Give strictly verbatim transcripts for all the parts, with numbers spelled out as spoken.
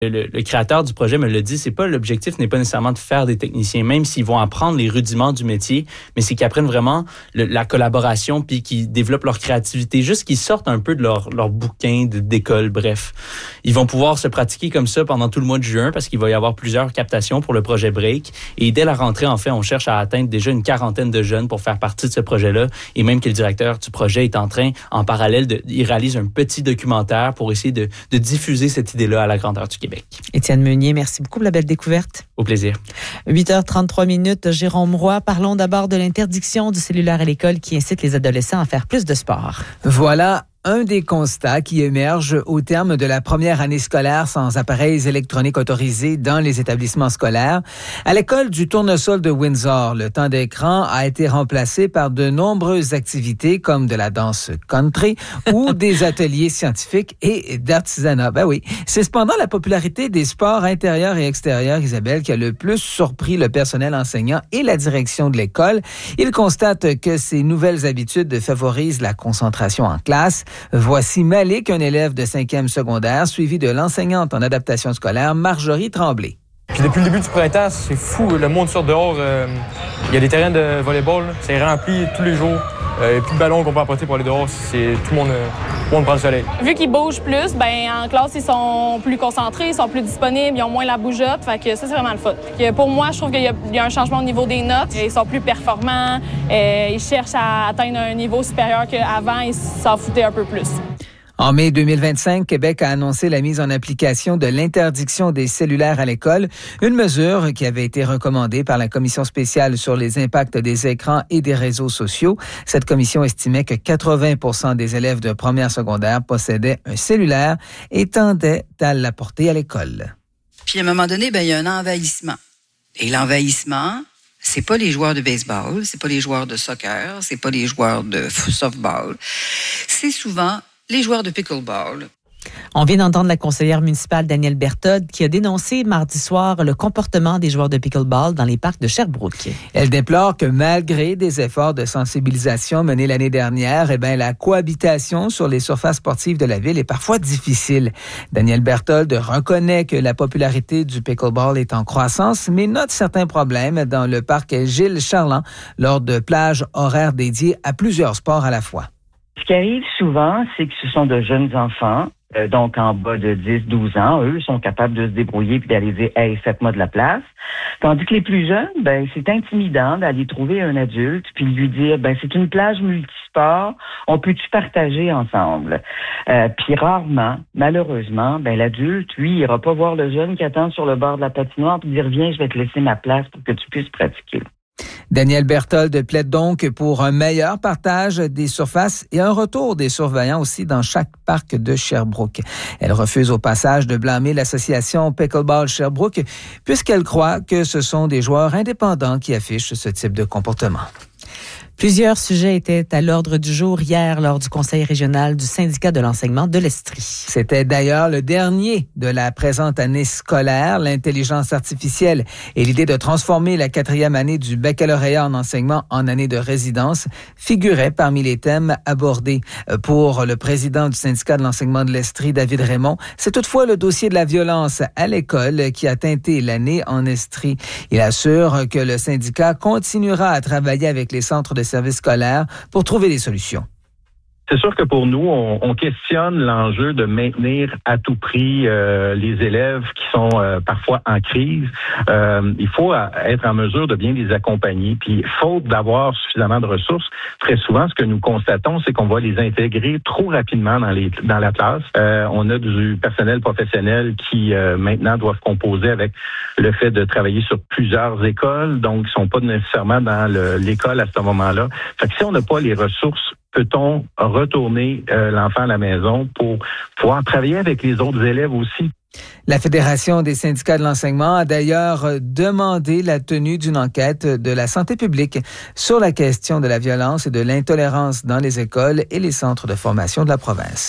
Le, le créateur du projet me l'a dit, c'est pas l'objectif n'est pas nécessairement de faire des techniciens, même s'ils vont apprendre les rudiments du métier, mais c'est qu'ils apprennent vraiment le, la collaboration puis qu'ils développent leur créativité, juste qu'ils sortent un peu de leur, leur bouquin de, d'école, bref. Ils vont pouvoir se pratiquer comme ça pendant tout le mois de juin parce qu'il va y avoir plusieurs captations pour le projet Break. Et dès la rentrée, en fait, on cherche à atteindre déjà une quarantaine de jeunes pour faire partie de ce projet-là. Et même que le directeur du projet est en train, en parallèle, de, il réalise un petit documentaire pour essayer de, de diffuser cette idée-là à la grandeur du Québec. Étienne Meunier, merci beaucoup pour la belle découverte. Au plaisir. huit heures trente-trois minutes, Jérôme Roy. Parlons d'abord de l'interdiction du cellulaire à l'école qui incite les adolescents à faire plus de sport. Voilà un des constats qui émerge au terme de la première année scolaire sans appareils électroniques autorisés dans les établissements scolaires. À l'école du Tournesol de Windsor, le temps d'écran a été remplacé par de nombreuses activités comme de la danse country ou des ateliers scientifiques et d'artisanat. Ben oui, c'est cependant la popularité des sports intérieurs et extérieurs, Isabelle, qui a le plus surpris le personnel enseignant et la direction de l'école. Ils constatent que ces nouvelles habitudes favorisent la concentration en classe. Voici Malik, un élève de cinquième secondaire, suivi de l'enseignante en adaptation scolaire, Marjorie Tremblay. Puis depuis le début du printemps, c'est fou. Le monde sort dehors. Euh, il y a des terrains de volleyball. C'est rempli tous les jours. Il n'y a plus de ballons qu'on peut apporter pour aller dehors. C'est, tout, le monde, euh, tout le monde prend le soleil. Vu qu'ils bougent plus, ben en classe, ils sont plus concentrés, ils sont plus disponibles, ils ont moins la bougeotte. Fait que ça, c'est vraiment le fun. Que pour moi, je trouve qu'il y a, il y a un changement au niveau des notes. Ils sont plus performants. Euh, ils cherchent à atteindre un niveau supérieur qu'avant. Ils s'en foutaient un peu plus. En mai deux mille vingt-cinq, Québec a annoncé la mise en application de l'interdiction des cellulaires à l'école, une mesure qui avait été recommandée par la Commission spéciale sur les impacts des écrans et des réseaux sociaux. Cette commission estimait que quatre-vingts pour cent des élèves de première secondaire possédaient un cellulaire et tendaient à l'apporter à l'école. Puis à un moment donné, ben il y a un envahissement. Et l'envahissement, c'est pas les joueurs de baseball, c'est pas les joueurs de soccer, c'est pas les joueurs de softball. C'est souvent les joueurs de pickleball. On vient d'entendre la conseillère municipale Danielle Berthold qui a dénoncé mardi soir le comportement des joueurs de pickleball dans les parcs de Sherbrooke. Elle déplore que malgré des efforts de sensibilisation menés l'année dernière, eh bien, la cohabitation sur les surfaces sportives de la ville est parfois difficile. Danielle Berthold reconnaît que la popularité du pickleball est en croissance, mais note certains problèmes dans le parc Gilles Charland lors de plages horaires dédiées à plusieurs sports à la fois. Ce qui arrive souvent, c'est que ce sont de jeunes enfants, euh, donc en bas de dix douze ans. Eux sont capables de se débrouiller puis d'aller dire « Hey, faites-moi de la place ». Tandis que les plus jeunes, ben c'est intimidant d'aller trouver un adulte puis de lui dire « Ben c'est une plage multisport, on peut-tu partager ensemble ?» euh, Puis rarement, malheureusement, ben l'adulte, lui, il ira pas voir le jeune qui attend sur le bord de la patinoire puis dire « Viens, je vais te laisser ma place pour que tu puisses pratiquer ». Danielle Berthold plaide donc pour un meilleur partage des surfaces et un retour des surveillants aussi dans chaque parc de Sherbrooke. Elle refuse au passage de blâmer l'association Pickleball Sherbrooke puisqu'elle croit que ce sont des joueurs indépendants qui affichent ce type de comportement. Plusieurs sujets étaient à l'ordre du jour hier lors du conseil régional du syndicat de l'enseignement de l'Estrie. C'était d'ailleurs le dernier de la présente année scolaire. L'intelligence artificielle et l'idée de transformer la quatrième année du baccalauréat en enseignement en année de résidence figuraient parmi les thèmes abordés. Pour le président du syndicat de l'enseignement de l'Estrie, David Raymond, c'est toutefois le dossier de la violence à l'école qui a teinté l'année en Estrie. Il assure que le syndicat continuera à travailler avec les centres de services scolaires pour trouver des solutions. C'est sûr que pour nous, on, on questionne l'enjeu de maintenir à tout prix euh, les élèves qui sont euh, parfois en crise. Euh, il faut être en mesure de bien les accompagner. Puis, faute d'avoir suffisamment de ressources, très souvent, ce que nous constatons, c'est qu'on va les intégrer trop rapidement dans, les, dans la classe. Euh, on a du personnel professionnel qui, euh, maintenant, doivent composer avec le fait de travailler sur plusieurs écoles, donc ils sont pas nécessairement dans le, l'école à ce moment-là. Fait que si on n'a pas les ressources, peut-on retourner euh, l'enfant à la maison pour pouvoir travailler avec les autres élèves aussi? La Fédération des syndicats de l'enseignement a d'ailleurs demandé la tenue d'une enquête de la santé publique sur la question de la violence et de l'intolérance dans les écoles et les centres de formation de la province.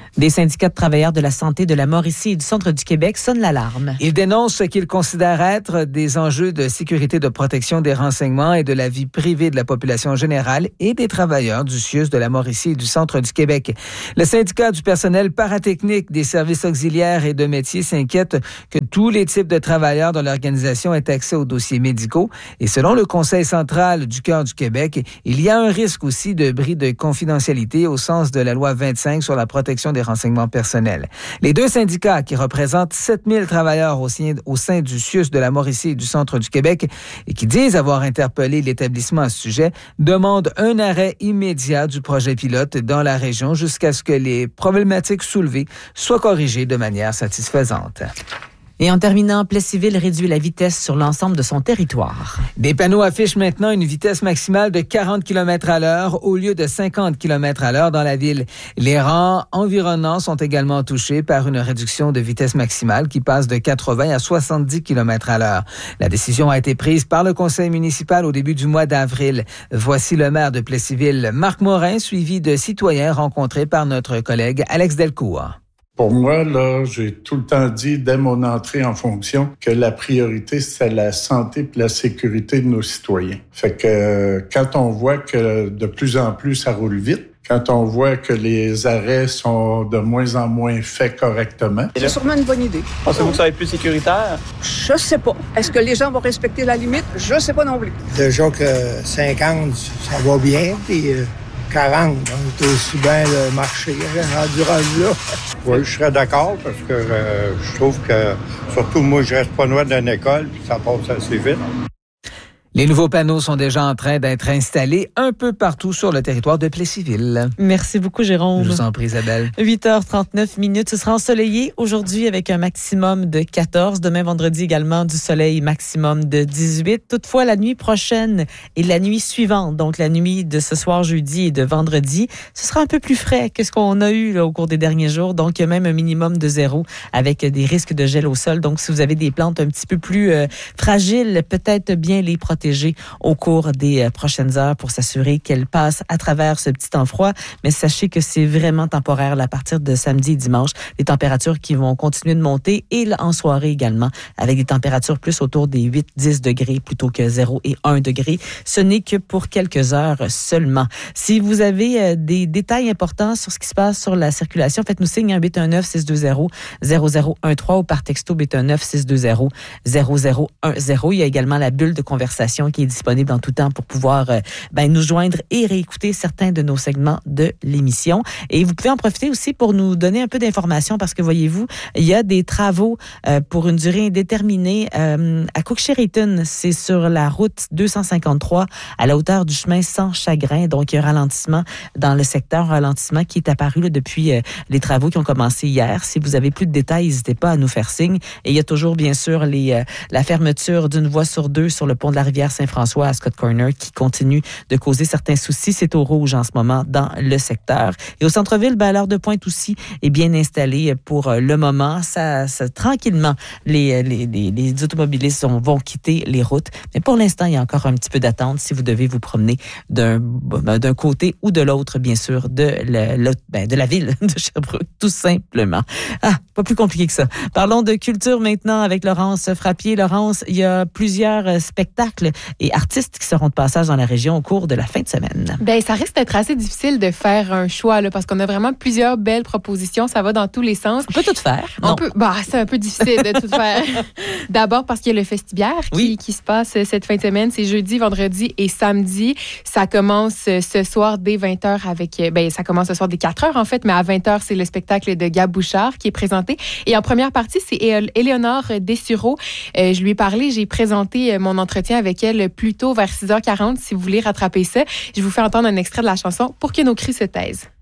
Des syndicats de travailleurs de la santé de la Mauricie et du centre du Québec sonnent l'alarme. Ils dénoncent ce qu'ils considèrent être des enjeux de sécurité de protection des renseignements et de la vie privée de la population générale et des travailleurs du C I U S de la Mauricie et du centre du Québec. Le syndicat du personnel paratechnique des services auxiliaires et de métiers s'inquiète que tous les types de travailleurs de l'organisation aient accès aux dossiers médicaux. Et selon le Conseil central du Cœur du Québec, il y a un risque aussi de bris de confidentialité au sens de la loi vingt-cinq sur la protection des renseignements personnels. Les deux syndicats qui représentent sept mille travailleurs au sein, au sein du C I U S de la Mauricie et du centre du Québec et qui disent avoir interpellé l'établissement à ce sujet demandent un arrêt immédiat du projet pilote dans la région jusqu'à ce que les problématiques soulevées soient corrigées de manière satisfaisante. Et en terminant, Plessisville réduit la vitesse sur l'ensemble de son territoire. Des panneaux affichent maintenant une vitesse maximale de quarante kilomètres à l'heure au lieu de cinquante kilomètres à l'heure dans la ville. Les rangs environnants sont également touchés par une réduction de vitesse maximale qui passe de quatre-vingts à soixante-dix kilomètres à l'heure. La décision a été prise par le conseil municipal au début du mois d'avril. Voici le maire de Plessisville, Marc Morin, suivi de citoyens rencontrés par notre collègue Alex Delcourt. Pour moi, là, j'ai tout le temps dit, dès mon entrée en fonction, que la priorité, c'était la santé et la sécurité de nos citoyens. Fait que quand on voit que de plus en plus, ça roule vite, quand on voit que les arrêts sont de moins en moins faits correctement. C'est sûrement une bonne idée. Pensez-vous que ça va être plus sécuritaire? Je sais pas. Est-ce que les gens vont respecter la limite? Je sais pas non plus. Déjà que cinquante, ça va bien, puis euh, quarante, on est aussi bien le marché rendu rendu là. Oui, je serais d'accord parce que euh, je trouve que, surtout moi, je reste pas loin d'une école, puis ça passe assez vite. Les nouveaux panneaux sont déjà en train d'être installés un peu partout sur le territoire de Plessisville. Merci beaucoup, Jérôme. Je vous en prie, Isabelle. huit heures trente-neuf minutes. Ce sera ensoleillé aujourd'hui avec un maximum de quatorze. Demain, vendredi également, du soleil maximum de dix-huit. Toutefois, la nuit prochaine et la nuit suivante, donc la nuit de ce soir jeudi et de vendredi, ce sera un peu plus frais que ce qu'on a eu là, au cours des derniers jours. Donc, il y a même un minimum de zéro avec des risques de gel au sol. Donc, si vous avez des plantes un petit peu plus euh, fragiles, peut-être bien les protéger au cours des prochaines heures pour s'assurer qu'elles passent à travers ce petit temps froid. Mais sachez que c'est vraiment temporaire là, à partir de samedi et dimanche. Les températures qui vont continuer de monter et là, en soirée également, avec des températures plus autour des huit à dix degrés plutôt que zéro et un degré. Ce n'est que pour quelques heures seulement. Si vous avez des détails importants sur ce qui se passe sur la circulation, faites-nous signe huit un neuf, six deux zéro, zéro zéro un trois ou par texto huit un neuf, six deux zéro, zéro zéro un zéro. Il y a également la bulle de conversation qui est disponible en tout temps pour pouvoir euh, ben, nous joindre et réécouter certains de nos segments de l'émission. Et vous pouvez en profiter aussi pour nous donner un peu d'informations parce que, voyez-vous, il y a des travaux euh, pour une durée indéterminée euh, à Cook-Sheridan. C'est sur la route deux cent cinquante-trois à la hauteur du chemin Sans Chagrin. Donc, il y a un ralentissement dans le secteur, un ralentissement qui est apparu là, depuis euh, les travaux qui ont commencé hier. Si vous avez plus de détails, n'hésitez pas à nous faire signe. Et il y a toujours, bien sûr, les, euh, la fermeture d'une voie sur deux sur le pont de la rivière Saint-François à Scott Corner qui continue de causer certains soucis. C'est au rouge en ce moment dans le secteur. Et au centre-ville, ben, l'heure de pointe aussi est bien installée pour le moment. Ça, ça tranquillement, les, les, les, les automobilistes vont, vont quitter les routes. Mais pour l'instant, il y a encore un petit peu d'attente si vous devez vous promener d'un, d'un côté ou de l'autre, bien sûr, de la, ben, de la ville de Sherbrooke, tout simplement. Ah, pas plus compliqué que ça. Parlons de culture maintenant avec Laurence Frappier. Laurence, il y a plusieurs spectacles et artistes qui seront de passage dans la région au cours de la fin de semaine. Bien, ça risque d'être assez difficile de faire un choix là, parce qu'on a vraiment plusieurs belles propositions. Ça va dans tous les sens. On peut tout faire. On non. peut. Bah, c'est un peu difficile de tout faire. D'abord parce qu'il y a le Festibiaire oui. qui, qui se passe cette fin de semaine. C'est jeudi, vendredi et samedi. Ça commence ce soir dès vingt heures avec. Ben, ça commence ce soir dès quatre heures en fait, mais à vingt heures, c'est le spectacle de Gab Bouchard qui est présenté. Et en première partie, c'est Éléonore Dessureau. Euh, je lui ai parlé, j'ai présenté mon entretien avec elle plus tôt vers six heures quarante. Si vous voulez rattraper ça, je vous fais entendre un extrait de la chanson Pour que nos cris se taisent.